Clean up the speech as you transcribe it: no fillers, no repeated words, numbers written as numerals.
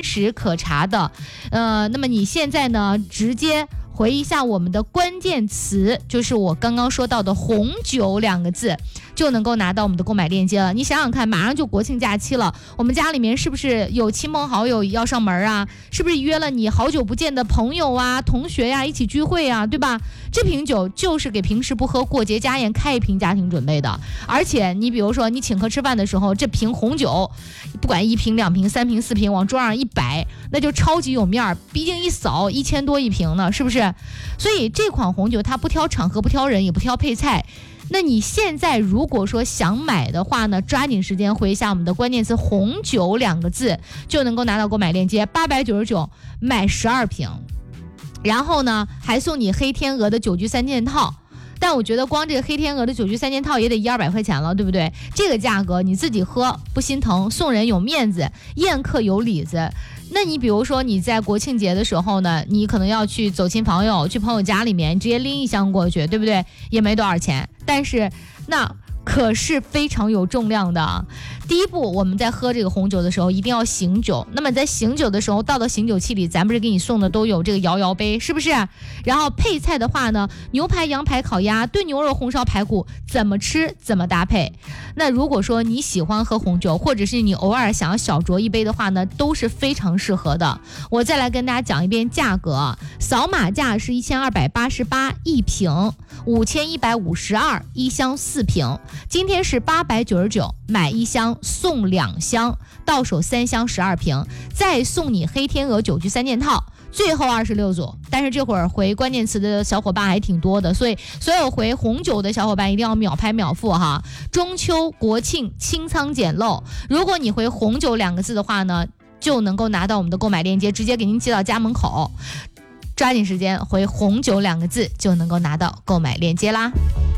真实可查的。那么你现在呢，直接回一下我们的关键词，就是我刚刚说到的红酒2个字，就能够拿到我们的购买链接了。你想想看，马上就国庆假期了，我们家里面是不是有亲朋好友要上门啊？是不是约了你好久不见的朋友啊、同学呀、一起聚会啊，对吧？这瓶酒就是给平时不喝、过节家宴开一瓶家庭准备的。而且你比如说你请客吃饭的时候，这瓶红酒不管1瓶、2瓶、3瓶、4瓶往桌上一摆，那就超级有面儿，毕竟一扫1000多一瓶呢，是不是？所以这款红酒它不挑场合、不挑人，也不挑配菜。那你现在如果说想买的话呢，抓紧时间回一下我们的关键词红酒2个字，就能够拿到购买链接，899买12瓶，然后呢还送你黑天鹅的酒具3件套。但我觉得光这个黑天鹅的酒具3件套也得100-200块钱了，对不对？这个价格你自己喝不心疼，送人有面子，宴客有里子。那你比如说你在国庆节的时候呢，你可能要去走亲访友，去朋友家里面直接拎1箱过去，对不对？也没多少钱，但是那可是非常有重量的。第一步，我们在喝这个红酒的时候一定要醒酒，那么在醒酒的时候倒到醒酒器里，咱不是给你送的都有这个摇摇杯，是不是？然后配菜的话呢，牛排、羊排、烤鸭、炖牛肉、红烧排骨，怎么吃怎么搭配。那如果说你喜欢喝红酒，或者是你偶尔想要小酌一杯的话呢，都是非常适合的。我再来跟大家讲一遍价格，扫码价是1288一瓶，5152一箱4瓶。今天是899买1箱送2箱，到手3箱12瓶，再送你黑天鹅酒具3件套，最后26组。但是这会儿回关键词的小伙伴还挺多的，所以所有回红酒的小伙伴一定要秒拍秒付哈。中秋国庆清仓捡漏，如果你回红酒2个字的话呢，就能够拿到我们的购买链接，直接给您寄到家门口。抓紧时间回红酒2个字，就能够拿到购买链接啦。